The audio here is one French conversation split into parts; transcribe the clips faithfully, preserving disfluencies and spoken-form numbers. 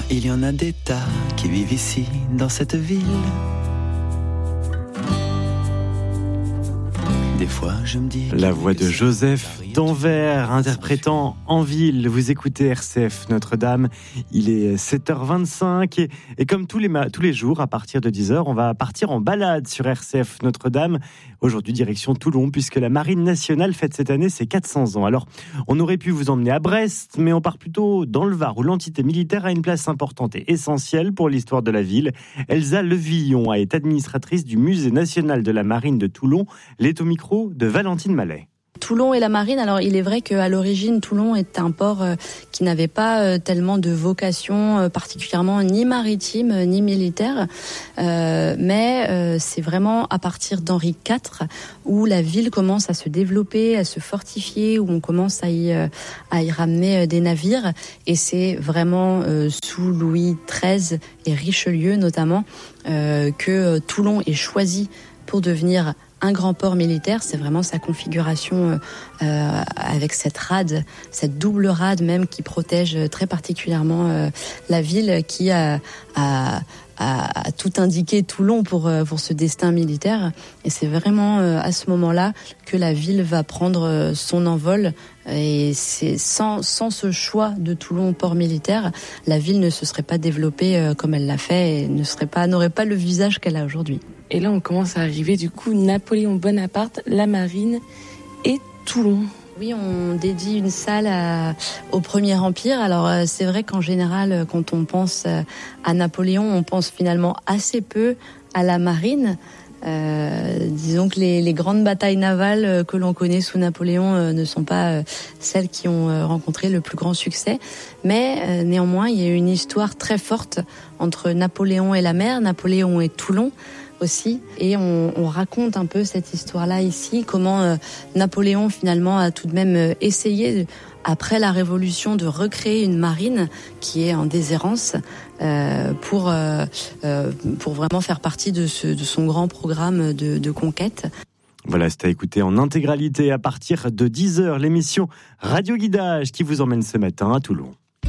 il y en a des tas qui vivent ici, dans cette ville. Des fois, je me dis... La voix de Joseph d'Anvers, interprétant En Ville. Vous écoutez R C F Notre-Dame. Il est sept heures vingt-cinq et, et comme tous les, ma- tous les jours, à partir de dix heures, on va partir en balade sur R C F Notre-Dame. Aujourd'hui, direction Toulon, puisque la Marine nationale fête cette année ses quatre cents ans. Alors, on aurait pu vous emmener à Brest, mais on part plutôt dans le Var, où l'entité militaire a une place importante et essentielle pour l'histoire de la ville. Elsa Levillon est administratrice du Musée national de la Marine de Toulon. Elle est au micro de Valentine Mallet. Toulon et la marine, alors il est vrai qu'à l'origine Toulon est un port euh, qui n'avait pas euh, tellement de vocation euh, particulièrement ni maritime euh, ni militaire, euh, mais euh, c'est vraiment à partir d'Henri quatre où la ville commence à se développer, à se fortifier, où on commence à y, euh, à y ramener euh, des navires, et c'est vraiment euh, sous Louis treize et Richelieu notamment euh, que euh, Toulon est choisi pour devenir un grand port militaire. C'est vraiment sa configuration euh, avec cette rade, cette double rade même qui protège très particulièrement euh, la ville, qui a, a, a, a tout indiqué Toulon pour, pour ce destin militaire. Et c'est vraiment euh, à ce moment-là que la ville va prendre son envol. Et c'est sans, sans ce choix de Toulon port militaire, la ville ne se serait pas développée euh, comme elle l'a fait et ne serait pas, n'aurait pas le visage qu'elle a aujourd'hui. Et là, on commence à arriver, du coup, Napoléon Bonaparte, la marine et Toulon. Oui, on dédie une salle à, au Premier Empire. Alors, euh, c'est vrai qu'en général, quand on pense euh, à Napoléon, on pense finalement assez peu à la marine. Euh, disons que les, les grandes batailles navales que l'on connaît sous Napoléon euh, ne sont pas euh, celles qui ont euh, rencontré le plus grand succès. Mais euh, néanmoins, il y a une histoire très forte entre Napoléon et la mer, Napoléon et Toulon aussi, et on, on raconte un peu cette histoire-là ici, comment euh, Napoléon finalement a tout de même euh, essayé, après la Révolution, de recréer une marine qui est en déshérence euh, pour euh, euh, pour vraiment faire partie de, ce, de son grand programme de, de conquête. Voilà, c'est à écouter en intégralité à partir de dix heures, l'émission Radio Guidage qui vous emmène ce matin à Toulon.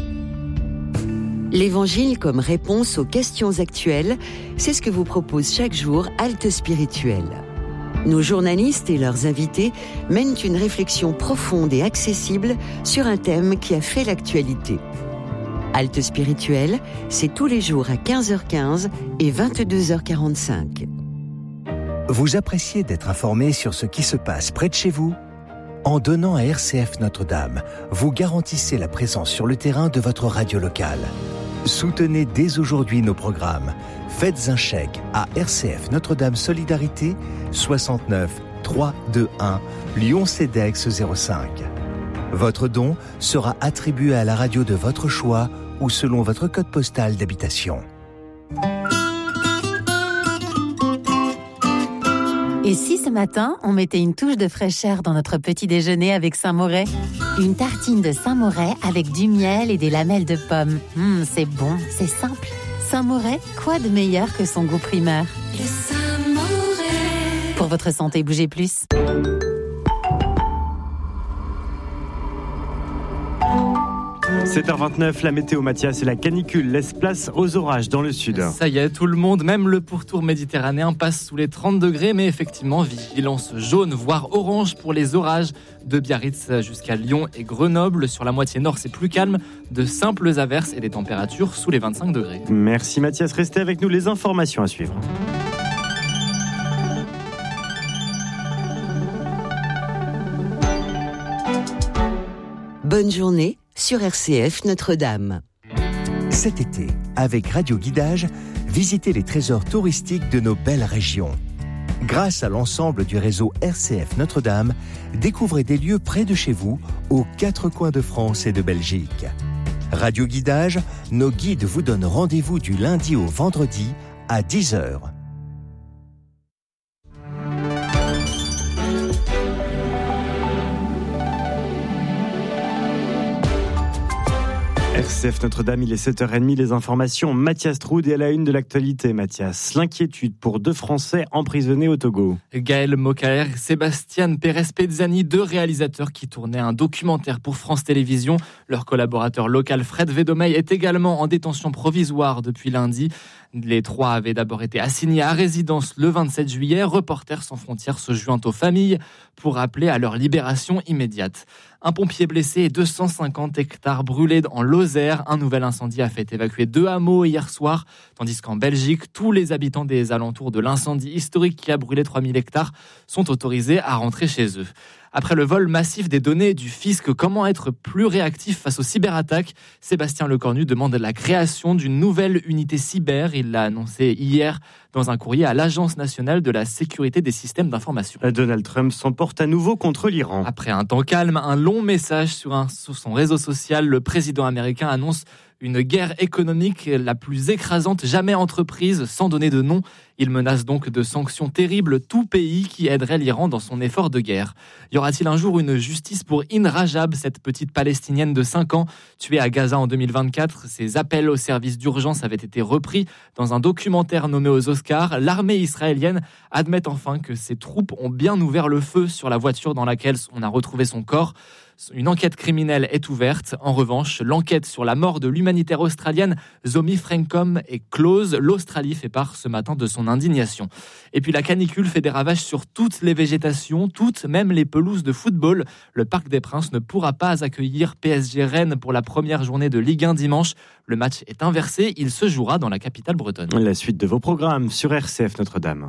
L'Évangile comme réponse aux questions actuelles, c'est ce que vous propose chaque jour Halte Spirituelle. Nos journalistes et leurs invités mènent une réflexion profonde et accessible sur un thème qui a fait l'actualité. Halte Spirituelle, c'est tous les jours à quinze heures quinze et vingt-deux heures quarante-cinq. Vous appréciez d'être informé sur ce qui se passe près de chez vous ? En donnant à R C F Notre-Dame, vous garantissez la présence sur le terrain de votre radio locale. Soutenez dès aujourd'hui nos programmes. Faites un chèque à R C F Notre-Dame Solidarité, soixante-neuf trois cent vingt-et-un, Lyon-Cedex zéro cinq. Votre don sera attribué à la radio de votre choix ou selon votre code postal d'habitation. Et si ce matin, on mettait une touche de fraîcheur dans notre petit déjeuner avec Saint-Moret ? Une tartine de Saint-Moret avec du miel et des lamelles de pommes. Mmh, c'est bon, c'est simple. Saint-Moret, quoi de meilleur que son goût primaire ? Le Saint-Moret. Pour votre santé, bougez plus. sept heures vingt-neuf, la météo, Mathias, et la canicule laisse place aux orages dans le sud. Ça y est, tout le monde, même le pourtour méditerranéen, passe sous les trente degrés, mais effectivement, vigilance jaune, voire orange pour les orages de Biarritz jusqu'à Lyon et Grenoble. Sur la moitié nord, c'est plus calme, de simples averses et des températures sous les vingt-cinq degrés. Merci Mathias, restez avec nous, les informations à suivre. Bonne journée sur R C F Notre-Dame. Cet été, avec Radio Guidage, visitez les trésors touristiques de nos belles régions. Grâce à l'ensemble du réseau R C F Notre-Dame, découvrez des lieux près de chez vous, aux quatre coins de France et de Belgique. Radio Guidage, nos guides vous donnent rendez-vous du lundi au vendredi à dix heures. R C F Notre-Dame, il est sept heures trente, les informations. Mathias Troud est à la une de l'actualité. Mathias, l'inquiétude pour deux Français emprisonnés au Togo. Gaël Mokaer et Sébastien Pérez-Pezzani, deux réalisateurs qui tournaient un documentaire pour France Télévisions. Leur collaborateur local Fred Vedomey est également en détention provisoire depuis lundi. Les trois avaient d'abord été assignés à résidence le vingt-sept juillet. Reporters sans frontières se joint aux familles pour appeler à leur libération immédiate. Un pompier blessé et deux cent cinquante hectares brûlés en Lozère. Un nouvel incendie a fait évacuer deux hameaux hier soir, tandis qu'en Belgique, tous les habitants des alentours de l'incendie historique qui a brûlé trois mille hectares sont autorisés à rentrer chez eux. Après le vol massif des données du fisc, comment être plus réactif face aux cyberattaques ? Sébastien Lecornu demande la création d'une nouvelle unité cyber. Il l'a annoncé hier dans un courrier à l'Agence nationale de la sécurité des systèmes d'information. Donald Trump s'emporte à nouveau contre l'Iran. Après un temps calme, un long message sur, un, sur son réseau social, le président américain annonce une guerre économique la plus écrasante jamais entreprise, sans donner de nom. Il menace donc de sanctions terribles tout pays qui aiderait l'Iran dans son effort de guerre. Y aura-t-il un jour une justice pour In Rajab, cette petite Palestinienne de cinq ans, tuée à Gaza en deux mille vingt-quatre ? Ses appels au service d'urgence avaient été repris dans un documentaire nommé aux Oscars. L'armée israélienne admet enfin que ses troupes ont bien ouvert le feu sur la voiture dans laquelle on a retrouvé son corps. Une enquête criminelle est ouverte. En revanche, l'enquête sur la mort de l'humanitaire australienne Zomi Frenkom est close. L'Australie fait part ce matin de son indignation. Et puis la canicule fait des ravages sur toutes les végétations, toutes, même les pelouses de football. Le Parc des Princes ne pourra pas accueillir P S G Rennes pour la première journée de Ligue un dimanche. Le match est inversé, il se jouera dans la capitale bretonne. La suite de vos programmes sur R C F Notre-Dame.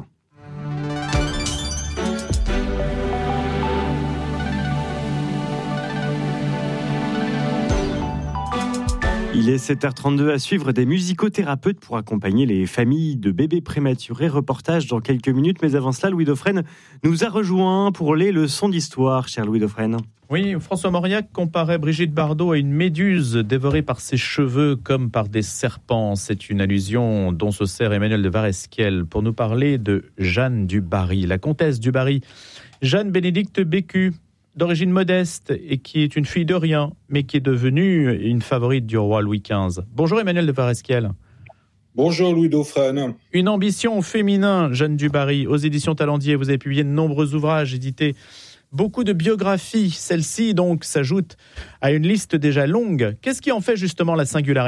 Il est sept heures trente-deux, à suivre des musicothérapeutes pour accompagner les familles de bébés prématurés. Reportage dans quelques minutes, mais avant cela, Louis Dauphren nous a rejoint pour les leçons d'histoire, cher Louis Dauphren. Oui, François Mauriac comparait Brigitte Bardot à une méduse dévorée par ses cheveux comme par des serpents. C'est une allusion dont se sert Emmanuel de Varesquiel pour nous parler de Jeanne du Barry, la comtesse du Barry. Jeanne Bénédicte Bécu, d'origine modeste et qui est une fille de rien, mais qui est devenue une favorite du roi Louis quinze. Bonjour Emmanuel de Varesquiel. Bonjour Louis Dauphren. Une ambition féminin, Jeanne du Barry. Aux éditions Talendier, vous avez publié de nombreux ouvrages, édité beaucoup de biographies. Celle-ci donc s'ajoute à une liste déjà longue. Qu'est-ce qui en fait justement la singularité ?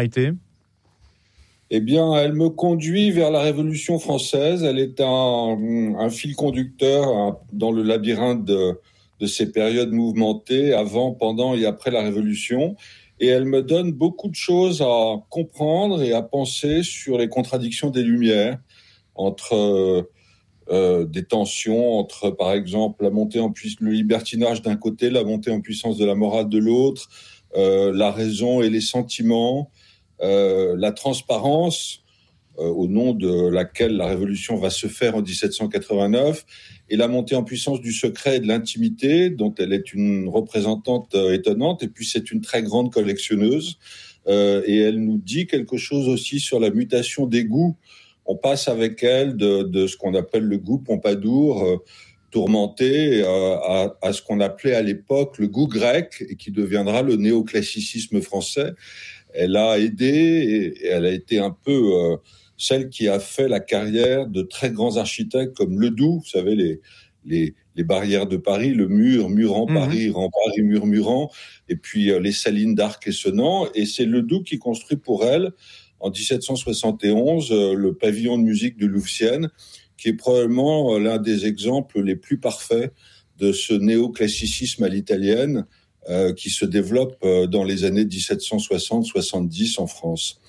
Eh bien, elle me conduit vers la Révolution française. Elle est un, un fil conducteur un, dans le labyrinthe de de ces périodes mouvementées avant, pendant et après la Révolution. Et elle me donne beaucoup de choses à comprendre et à penser sur les contradictions des Lumières, entre euh, euh, des tensions, entre par exemple la montée en puissance, le libertinage d'un côté, la montée en puissance de la morale de l'autre, euh, la raison et les sentiments, euh, la transparence, euh, au nom de laquelle la Révolution va se faire en dix-sept cent quatre-vingt-neuf, et la montée en puissance du secret et de l'intimité, dont elle est une représentante euh, étonnante, et puis c'est une très grande collectionneuse, euh, et elle nous dit quelque chose aussi sur la mutation des goûts. On passe avec elle de, de ce qu'on appelle le goût Pompadour, euh, tourmenté, euh, à, à ce qu'on appelait à l'époque le goût grec, et qui deviendra le néoclassicisme français. Elle a aidé, et, et elle a été un peu... Euh, celle qui a fait la carrière de très grands architectes comme Ledoux, vous savez, les, les, les barrières de Paris, le mur, murant Paris, mmh. rempart et murmurant, et puis euh, les salines d'Arc et Senan. Et c'est Ledoux qui construit pour elle, en dix-sept cent soixante et onze, euh, le pavillon de musique de Louvciennes, qui est probablement euh, l'un des exemples les plus parfaits de ce néoclassicisme à l'italienne, euh, qui se développe euh, dans les années dix-sept cent soixante soixante-dix en France.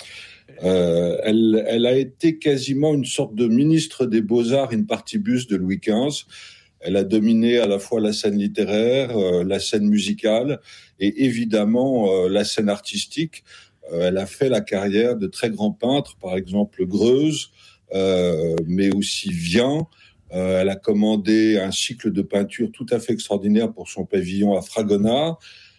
Euh, elle, elle a été quasiment une sorte de ministre des Beaux-Arts in partibus de Louis quinze. Elle a dominé à la fois la scène littéraire, euh, la scène musicale et évidemment euh, la scène artistique. Euh, elle a fait la carrière de très grands peintres, par exemple Greuze, euh, mais aussi Vien. Euh, elle a commandé un cycle de peinture tout à fait extraordinaire pour son pavillon à Fragonard.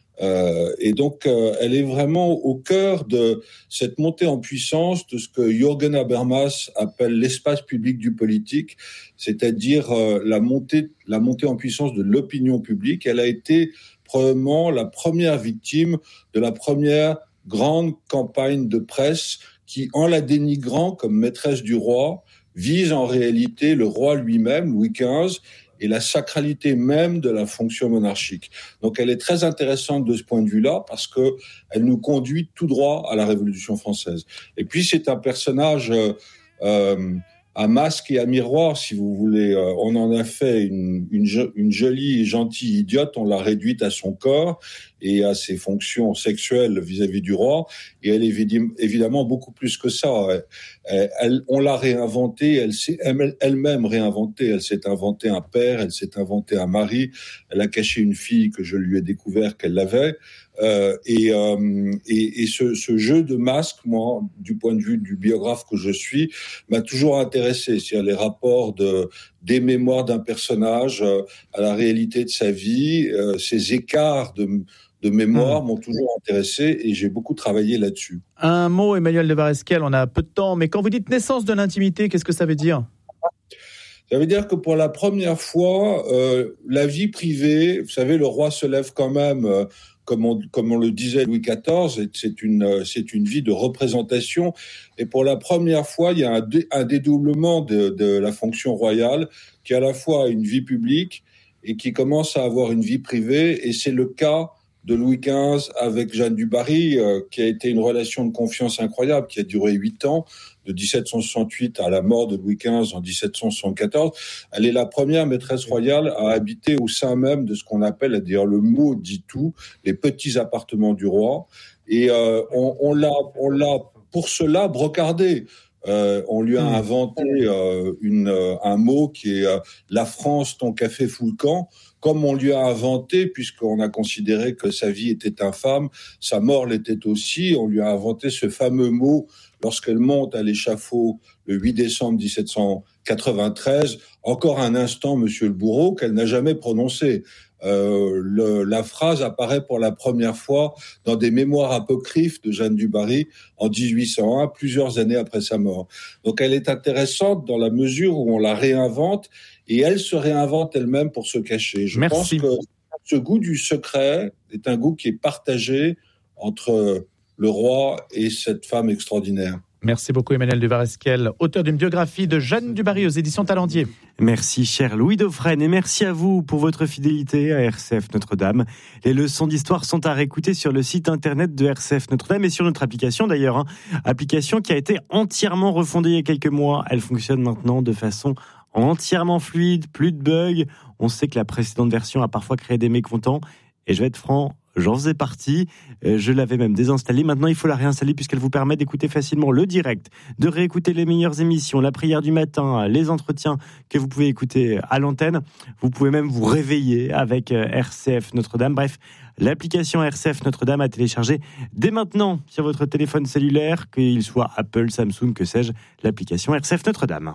Euh, et donc, euh, elle est vraiment au cœur de cette montée en puissance de ce que Jürgen Habermas appelle l'espace public du politique, c'est-à-dire euh, la montée, la montée en puissance de l'opinion publique. Elle a été probablement la première victime de la première grande campagne de presse qui, en la dénigrant comme maîtresse du roi, vise en réalité le roi lui-même, Louis quinze, et la sacralité même de la fonction monarchique. Donc elle est très intéressante de ce point de vue-là parce que elle nous conduit tout droit à la Révolution française. Et puis c'est un personnage euh, euh, à masque et à miroir, si vous voulez. Euh, on en a fait une, une, une jolie et gentille idiote, on l'a réduite à son corps et à ses fonctions sexuelles vis-à-vis du roi, et elle est évidemment beaucoup plus que ça. Elle, elle, on l'a réinventée, elle s'est elle, elle-même réinventée, elle s'est inventée un père, elle s'est inventée un mari, elle a caché une fille que je lui ai découvert qu'elle l'avait, euh, et, euh, et, et ce, ce jeu de masque, moi, du point de vue du biographe que je suis, m'a toujours intéressé, c'est-à-dire les rapports de, des mémoires d'un personnage euh, à la réalité de sa vie, euh, ces écarts de de mémoire m'ont toujours intéressé et j'ai beaucoup travaillé là-dessus. Un mot, Emmanuel de Varesquiel, on a peu de temps, mais quand vous dites naissance de l'intimité, qu'est-ce que ça veut dire ? Ça veut dire que pour la première fois, euh, la vie privée, vous savez, le roi se lève quand même, euh, comme, on, comme on le disait Louis quatorze, c'est une, euh, c'est une vie de représentation. Et pour la première fois, il y a un, dé, un dédoublement de, de la fonction royale qui est à la fois une vie publique et qui commence à avoir une vie privée. Et c'est le cas de Louis quinze avec Jeanne du Barry, euh, qui a été une relation de confiance incroyable, qui a duré huit ans, de dix-sept cent soixante-huit à la mort de Louis quinze en dix-sept cent soixante-quatorze. Elle est la première maîtresse royale à habiter au sein même de ce qu'on appelle, c'est-à-dire le mot dit tout, les petits appartements du roi. Et euh, on, on l'a, on l'a pour cela brocardé. Euh, on lui a inventé euh, une, euh, un mot qui est euh, « La France, ton café fout le camp », comme on lui a inventé, puisqu'on a considéré que sa vie était infâme, sa mort l'était aussi, on lui a inventé ce fameux mot lorsqu'elle monte à l'échafaud le huit décembre dix-sept cent quatre-vingt-treize, encore un instant, monsieur le bourreau, qu'elle n'a jamais prononcé. Euh, le, la phrase apparaît pour la première fois dans des mémoires apocryphes de Jeanne du Barry en dix-huit cent un, plusieurs années après sa mort. Donc elle est intéressante dans la mesure où on la réinvente et elle se réinvente elle-même pour se cacher. Je Merci. pense que ce goût du secret est un goût qui est partagé entre le roi et cette femme extraordinaire. Merci beaucoup Emmanuel de Varesquiel, auteur d'une biographie de Jeanne du Barry aux éditions Talendier. Merci cher Louis Dauphren et merci à vous pour votre fidélité à R C F Notre-Dame. Les leçons d'histoire sont à réécouter sur le site internet de R C F Notre-Dame et sur notre application d'ailleurs. Hein. Application qui a été entièrement refondée il y a quelques mois. Elle fonctionne maintenant de façon entièrement fluide, plus de bugs. On sait que la précédente version a parfois créé des mécontents. Et je vais être franc, j'en faisais partie, je l'avais même désinstallée. Maintenant, il faut la réinstaller puisqu'elle vous permet d'écouter facilement le direct, de réécouter les meilleures émissions, la prière du matin, les entretiens que vous pouvez écouter à l'antenne. Vous pouvez même vous réveiller avec R C F Notre-Dame. Bref, l'application R C F Notre-Dame à télécharger dès maintenant sur votre téléphone cellulaire, qu'il soit Apple, Samsung, que sais-je, l'application R C F Notre-Dame.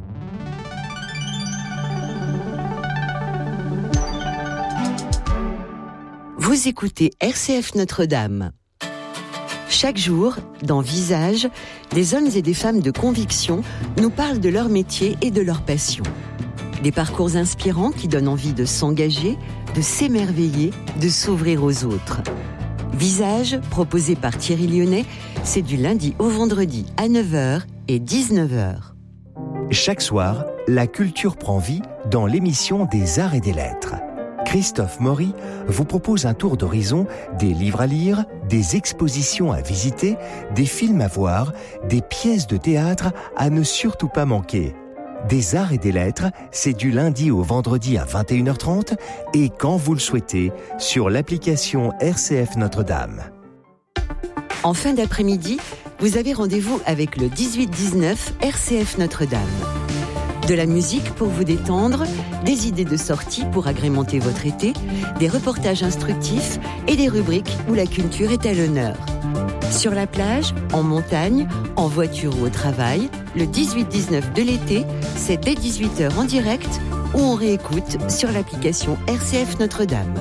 Vous écoutez R C F Notre-Dame. Chaque jour, dans Visage, des hommes et des femmes de conviction nous parlent de leur métier et de leur passion. Des parcours inspirants qui donnent envie de s'engager, de s'émerveiller, de s'ouvrir aux autres. Visage, proposé par Thierry Lyonnais, c'est du lundi au vendredi à neuf heures et dix-neuf heures. Chaque soir, la culture prend vie dans l'émission des Arts et des Lettres. Christophe Maury vous propose un tour d'horizon des livres à lire, des expositions à visiter, des films à voir, des pièces de théâtre à ne surtout pas manquer. Des Arts et des Lettres, c'est du lundi au vendredi à vingt et une heures trente et quand vous le souhaitez, sur l'application R C F Notre-Dame. En fin d'après-midi, vous avez rendez-vous avec le dix-huit dix-neuf R C F Notre-Dame. De la musique pour vous détendre, des idées de sortie pour agrémenter votre été, des reportages instructifs et des rubriques où la culture est à l'honneur. Sur la plage, en montagne, en voiture ou au travail, le dix-huit dix-neuf de l'été, c'est dès dix-huit heures en direct ou on réécoute sur l'application R C F Notre-Dame.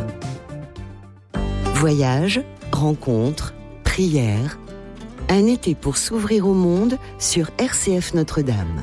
Voyages, rencontres, prières, un été pour s'ouvrir au monde sur R C F Notre-Dame.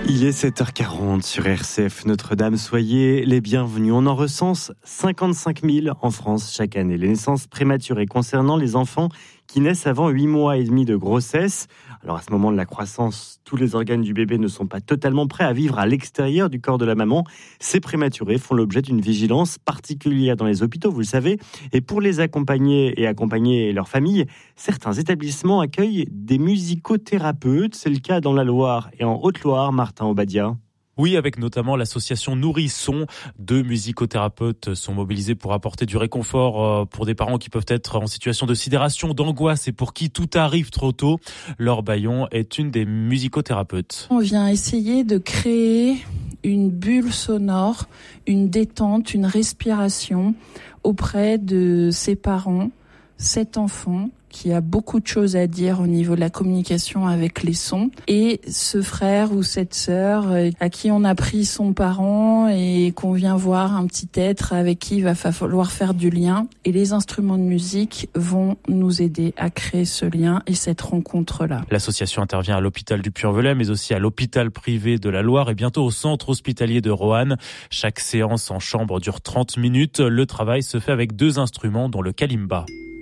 Il est sept heures quarante sur R C F Notre-Dame. Soyez les bienvenus. On en recense cinquante-cinq mille en France chaque année. Les naissances prématurées concernant les enfants qui naissent avant huit mois et demi de grossesse. Alors à ce moment de la croissance, tous les organes du bébé ne sont pas totalement prêts à vivre à l'extérieur du corps de la maman. Ces prématurés font l'objet d'une vigilance particulière dans les hôpitaux, vous le savez. Et pour les accompagner et accompagner leur famille, certains établissements accueillent des musicothérapeutes. C'est le cas dans la Loire et en Haute-Loire, Martin Obadia. Oui, avec notamment l'association Nourrisson. Deux musicothérapeutes sont mobilisés pour apporter du réconfort pour des parents qui peuvent être en situation de sidération, d'angoisse et pour qui tout arrive trop tôt. Laure Bayon est une des musicothérapeutes. On vient essayer de créer une bulle sonore, une détente, une respiration auprès de ces parents, cet enfant qui a beaucoup de choses à dire au niveau de la communication avec les sons, et ce frère ou cette sœur à qui on a pris son parent et qu'on vient voir, un petit être avec qui il va falloir faire du lien. Et les instruments de musique vont nous aider à créer ce lien et cette rencontre-là. L'association intervient à l'hôpital du Puy-en-Velay, mais aussi à l'hôpital privé de la Loire et bientôt au centre hospitalier de Roanne. Chaque séance en chambre dure trente minutes. Le travail se fait avec deux instruments, dont le kalimba.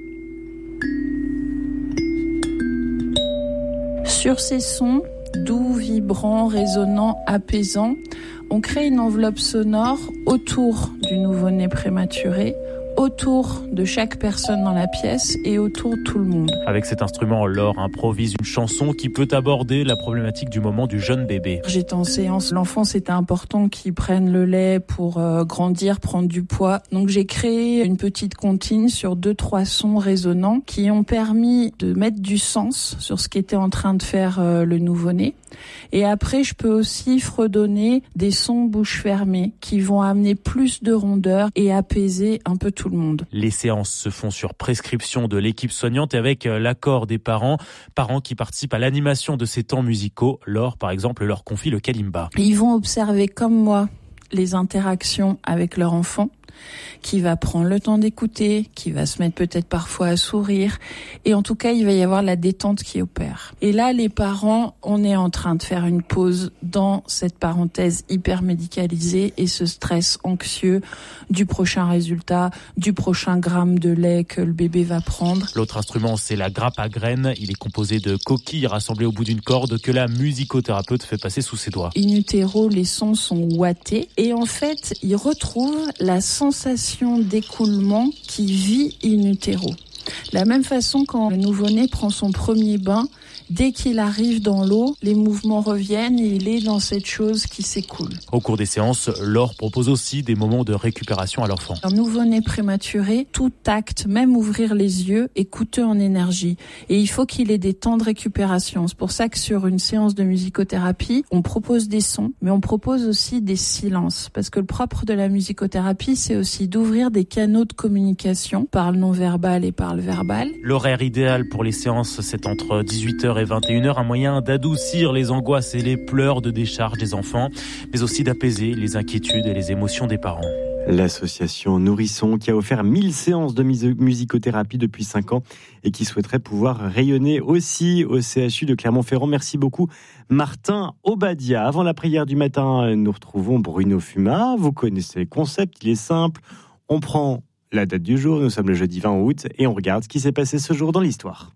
Sur ces sons, doux, vibrants, résonnants, apaisants, on crée une enveloppe sonore autour du nouveau-né prématuré, autour de chaque personne dans la pièce et autour de tout le monde. Avec cet instrument, Laure improvise une chanson qui peut aborder la problématique du moment du jeune bébé. J'étais en séance, l'enfant c'était important qu'il prenne le lait pour euh, grandir, prendre du poids. Donc j'ai créé une petite comptine sur deux, trois sons résonnants qui ont permis de mettre du sens sur ce qu'était en train de faire euh, le nouveau-né. Et après, je peux aussi fredonner des sons bouche fermée qui vont amener plus de rondeur et apaiser un peu tout le monde. Les séances se font sur prescription de l'équipe soignante et avec l'accord des parents, parents qui participent à l'animation de ces temps musicaux. Laure, par exemple, leur confie le kalimba. Ils vont observer comme moi les interactions avec leur enfant, qui va prendre le temps d'écouter, qui va se mettre peut-être parfois à sourire. Et en tout cas, il va y avoir la détente qui opère. Et là, les parents, on est en train de faire une pause dans cette parenthèse hyper médicalisée et ce stress anxieux du prochain résultat, du prochain gramme de lait que le bébé va prendre. L'autre instrument, c'est la grappe à graines. Il est composé de coquilles rassemblées au bout d'une corde que la musicothérapeute fait passer sous ses doigts. In utero, les sons sont ouatés. Et en fait, ils retrouvent la sensation d'écoulement qui vit in utero. De la même façon, quand le nouveau-né prend son premier bain, dès qu'il arrive dans l'eau, les mouvements reviennent et il est dans cette chose qui s'écoule. Au cours des séances, Laure propose aussi des moments de récupération à l'enfant. Un nouveau-né prématuré, tout acte, même ouvrir les yeux, est coûteux en énergie. Et il faut qu'il ait des temps de récupération. C'est pour ça que sur une séance de musicothérapie, on propose des sons, mais on propose aussi des silences. Parce que le propre de la musicothérapie, c'est aussi d'ouvrir des canaux de communication par le non-verbal et par le verbal. L'horaire idéal pour les séances, c'est entre dix-huit heures et vingt et une heures, un moyen d'adoucir les angoisses et les pleurs de décharge des enfants, mais aussi d'apaiser les inquiétudes et les émotions des parents. L'association Nourrisson qui a offert mille séances de musicothérapie depuis cinq ans et qui souhaiterait pouvoir rayonner aussi au C H U de Clermont-Ferrand. Merci beaucoup Martin Obadia. Avant la prière du matin, nous retrouvons Bruno Fumat. Vous connaissez le concept, il est simple. On prend la date du jour, nous sommes le jeudi vingt août et on regarde ce qui s'est passé ce jour dans l'histoire.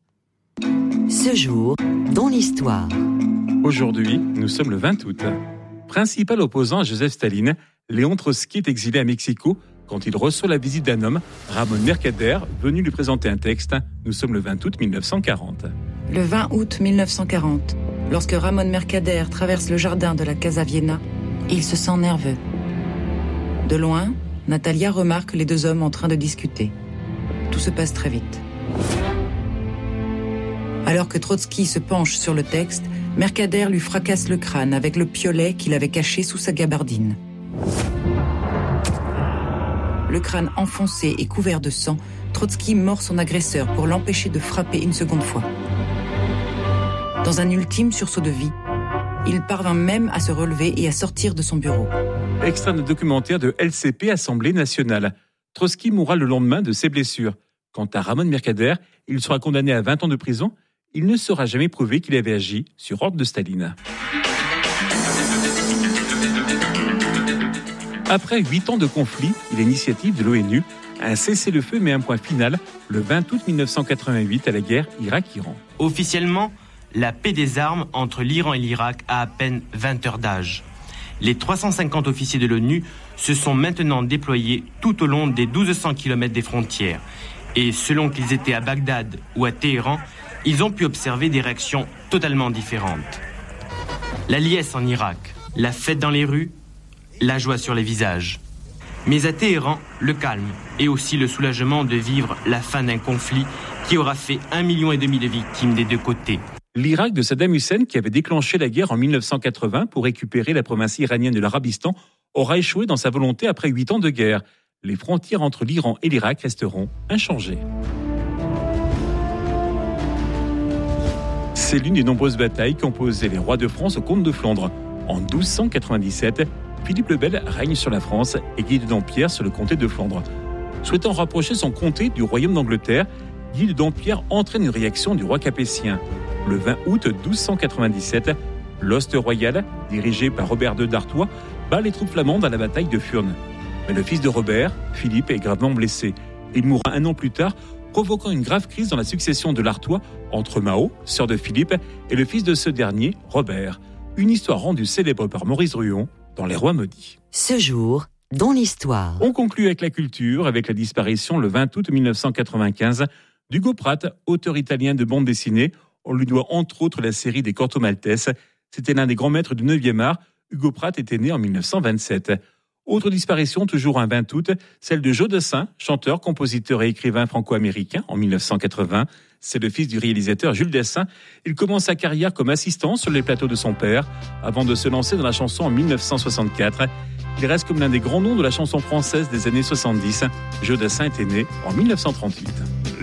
Ce jour dans l'histoire. Aujourd'hui, nous sommes le vingt août. Principal opposant à Joseph Staline, Léon Trotsky est exilé à Mexico quand il reçoit la visite d'un homme, Ramon Mercader, venu lui présenter un texte. Nous sommes le vingt août mille neuf cent quarante. Le vingt août mille neuf cent quarante, lorsque Ramon Mercader traverse le jardin de la Casa Vienna, il se sent nerveux. De loin, Natalia remarque les deux hommes en train de discuter. Tout se passe très vite. Alors que Trotsky se penche sur le texte, Mercader lui fracasse le crâne avec le piolet qu'il avait caché sous sa gabardine. Le crâne enfoncé et couvert de sang, Trotsky mord son agresseur pour l'empêcher de frapper une seconde fois. Dans un ultime sursaut de vie, il parvint même à se relever et à sortir de son bureau. Extrait de documentaire de L C P Assemblée nationale. Trotsky mourra le lendemain de ses blessures. Quant à Ramon Mercader, il sera condamné à vingt ans de prison. Il ne sera jamais prouvé qu'il avait agi sur ordre de Staline. Après huit ans de conflit et l'initiative de l'ONU, un cessez-le-feu met un point final le vingt août mille neuf cent quatre-vingt-huit à la guerre Irak-Iran. Officiellement, la paix des armes entre l'Iran et l'Irak a à peine vingt heures d'âge. Les trois cent cinquante officiers de l'ONU se sont maintenant déployés tout au long des mille deux cents kilomètres des frontières. Et selon qu'ils étaient à Bagdad ou à Téhéran, ils ont pu observer des réactions totalement différentes. La liesse en Irak, la fête dans les rues, la joie sur les visages. Mais à Téhéran, le calme et aussi le soulagement de vivre la fin d'un conflit qui aura fait un million et demi de victimes des deux côtés. L'Irak de Saddam Hussein, qui avait déclenché la guerre en mille neuf cent quatre-vingts pour récupérer la province iranienne de l'Arabistan, aura échoué dans sa volonté après huit ans de guerre. Les frontières entre l'Iran et l'Irak resteront inchangées. C'est l'une des nombreuses batailles qui ont opposé les rois de France au comte de Flandre. En douze cent quatre-vingt-dix-sept, Philippe le Bel règne sur la France et Guy de Dampierre sur le comté de Flandre. Souhaitant rapprocher son comté du royaume d'Angleterre, Guy de Dampierre entraîne une réaction du roi capétien. Le vingt août douze cent quatre-vingt-dix-sept, l'hoste royal, dirigé par Robert deux d'Artois, bat les troupes flamandes à la bataille de Furnes. Mais le fils de Robert, Philippe, est gravement blessé. Il mourra un an plus tard, provoquant une grave crise dans la succession de l'Artois entre Mao, sœur de Philippe, et le fils de ce dernier, Robert. Une histoire rendue célèbre par Maurice Druon dans Les Rois maudits. Ce jour, dans l'histoire. On conclut avec la culture, avec la disparition le vingt août mille neuf cent quatre-vingt-quinze d'Hugo Pratt, auteur italien de bande dessinée. On lui doit entre autres la série des Corto Maltese. C'était l'un des grands maîtres du neuvième art. Hugo Pratt était né en mille neuf cent vingt-sept. Autre disparition, toujours un vingt août, celle de Joe Dassin, chanteur, compositeur et écrivain franco-américain en mille neuf cent quatre-vingts. C'est le fils du réalisateur Jules Dassin. Il commence sa carrière comme assistant sur les plateaux de son père, avant de se lancer dans la chanson en mille neuf cent soixante-quatre. Il reste comme l'un des grands noms de la chanson française des années soixante-dix. Joe Dassin était né en mille neuf cent trente-huit.